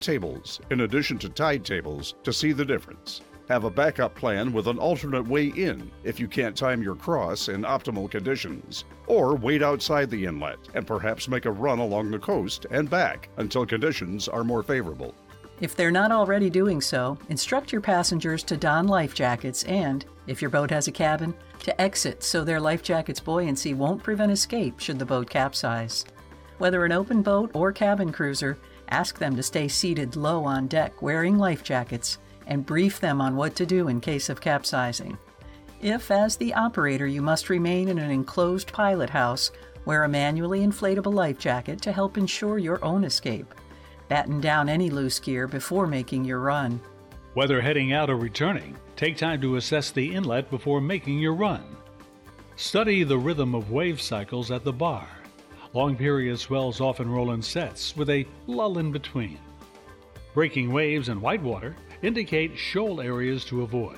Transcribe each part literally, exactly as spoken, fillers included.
tables, in addition to tide tables, to see the difference. Have a backup plan with an alternate way in if you can't time your cross in optimal conditions. Or wait outside the inlet and perhaps make a run along the coast and back until conditions are more favorable. If they're not already doing so, instruct your passengers to don life jackets and, if your boat has a cabin, to exit so their life jacket's buoyancy won't prevent escape should the boat capsize. Whether an open boat or cabin cruiser, ask them to stay seated low on deck wearing life jackets and brief them on what to do in case of capsizing. If, as the operator, you must remain in an enclosed pilot house, wear a manually inflatable life jacket to help ensure your own escape. Batten down any loose gear before making your run. Whether heading out or returning, take time to assess the inlet before making your run. Study the rhythm of wave cycles at the bar. Long period swells often roll in sets with a lull in between. Breaking waves in whitewater indicate shoal areas to avoid.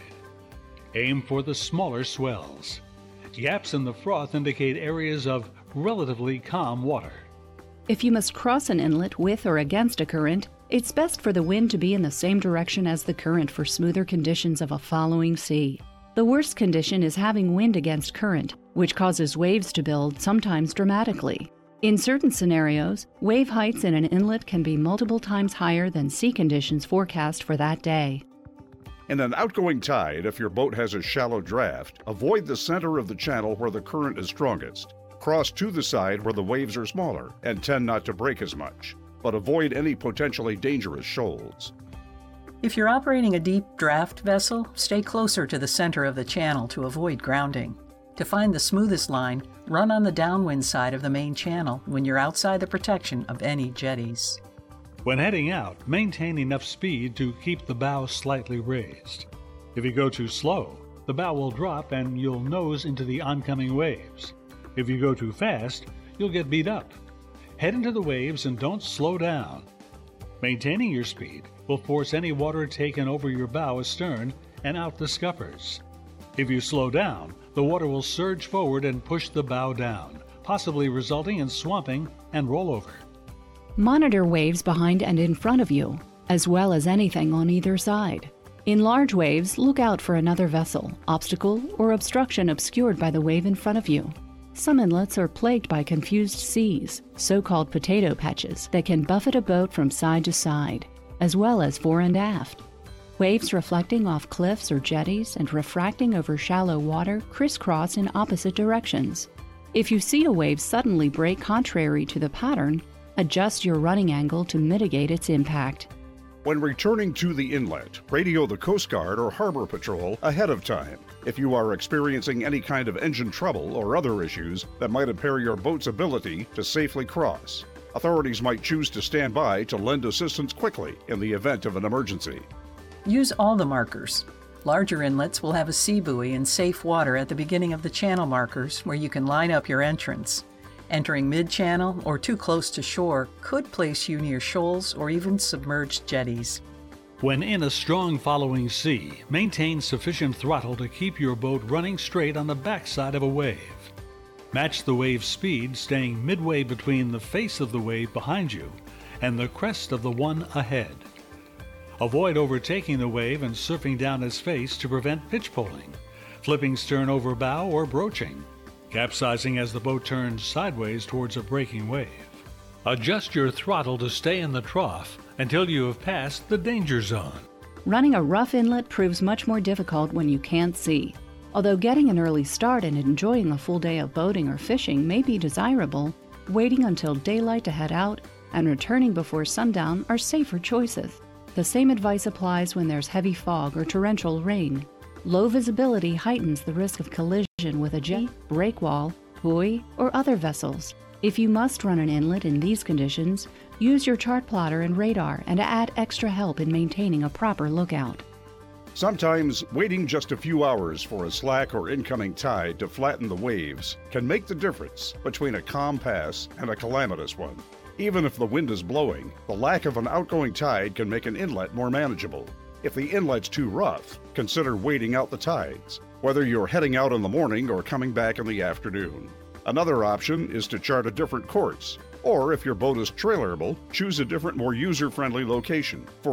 Aim for the smaller swells. Gaps in the froth indicate areas of relatively calm water. If you must cross an inlet with or against a current, it's best for the wind to be in the same direction as the current for smoother conditions of a following sea. The worst condition is having wind against current, which causes waves to build, sometimes dramatically. In certain scenarios, wave heights in an inlet can be multiple times higher than sea conditions forecast for that day. In an outgoing tide, if your boat has a shallow draft, avoid the center of the channel where the current is strongest. Cross to the side where the waves are smaller and tend not to break as much, but avoid any potentially dangerous shoals. If you're operating a deep draft vessel, stay closer to the center of the channel to avoid grounding. To find the smoothest line, run on the downwind side of the main channel when you're outside the protection of any jetties. When heading out, maintain enough speed to keep the bow slightly raised. If you go too slow, the bow will drop and you'll nose into the oncoming waves. If you go too fast, you'll get beat up. Head into the waves and don't slow down. Maintaining your speed will force any water taken over your bow astern and out the scuppers. If you slow down, the water will surge forward and push the bow down, possibly resulting in swamping and rollover. Monitor waves behind and in front of you, as well as anything on either side. In large waves, look out for another vessel, obstacle, or obstruction obscured by the wave in front of you. Some inlets are plagued by confused seas, so-called potato patches, that can buffet a boat from side to side, as well as fore and aft. Waves reflecting off cliffs or jetties and refracting over shallow water crisscross in opposite directions. If you see a wave suddenly break contrary to the pattern, adjust your running angle to mitigate its impact. When returning to the inlet, radio the Coast Guard or Harbor Patrol ahead of time if you are experiencing any kind of engine trouble or other issues that might impair your boat's ability to safely cross. Authorities might choose to stand by to lend assistance quickly in the event of an emergency. Use all the markers. Larger inlets will have a sea buoy in safe water at the beginning of the channel markers where you can line up your entrance. Entering mid-channel or too close to shore could place you near shoals or even submerged jetties. When in a strong following sea, maintain sufficient throttle to keep your boat running straight on the backside of a wave. Match the wave's speed, staying midway between the face of the wave behind you and the crest of the one ahead. Avoid overtaking the wave and surfing down its face to prevent pitch poling, flipping stern over bow, or broaching, capsizing as the boat turns sideways towards a breaking wave. Adjust your throttle to stay in the trough until you have passed the danger zone. Running a rough inlet proves much more difficult when you can't see. Although getting an early start and enjoying a full day of boating or fishing may be desirable, waiting until daylight to head out and returning before sundown are safer choices. The same advice applies when there's heavy fog or torrential rain. Low visibility heightens the risk of collision with a jetty, breakwall, buoy, or other vessels. If you must run an inlet in these conditions, use your chart plotter and radar and add extra help in maintaining a proper lookout. Sometimes waiting just a few hours for a slack or incoming tide to flatten the waves can make the difference between a calm pass and a calamitous one. Even if the wind is blowing, the lack of an outgoing tide can make an inlet more manageable. If the inlet's too rough, consider waiting out the tides, whether you're heading out in the morning or coming back in the afternoon. Another option is to chart a different course. Or if your boat is trailerable, choose a different, more user-friendly location. For